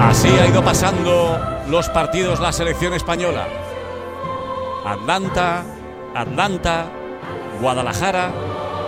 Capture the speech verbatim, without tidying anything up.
Así ha ido pasando los partidos la selección española. Atlanta, Atlanta, Guadalajara,